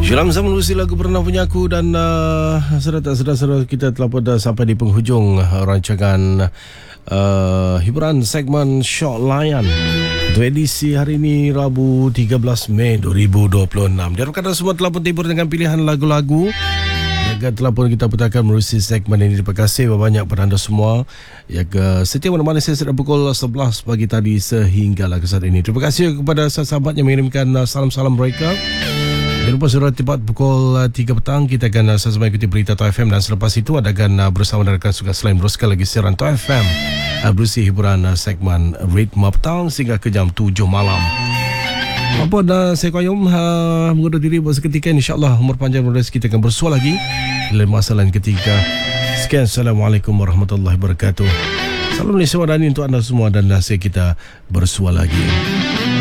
Dalam zaman usia lagu Pernah Punya Aku dan saudara-saudara kita telah pun sampai di penghujung rancangan hiburan segmen Short Layan untuk edisi hari ini Rabu 13 Mei 2026. Diharapkan semua telah pun tidur dengan pilihan lagu-lagu yang telah pun kita putarkan melalui segmen ini. Terima kasih banyak kepada anda semua yang setia menemani saya sejak pukul 11 pagi tadi sehinggalah ke saat ini. Terima kasih kepada sahabat yang mengirimkan salam-salam mereka. Jangan lupa surat tepat pukul 3 petang kita akan sama ikuti berita Toh FM, dan selepas itu adakan bersama dengan rakan suka selain beruskan lagi siaran Toh FM berusi hiburan segmen Ritme Petang sehingga ke jam 7 malam. Apa dah saya koyom mengundur diri buat seketika. InsyaAllah umur panjang rezeki kita akan bersua lagi dalam masa lain ketika. Sekian, Assalamualaikum warahmatullahi wabarakatuh. Salam Malaysia Wadani untuk anda semua dan nasihat kita bersua lagi.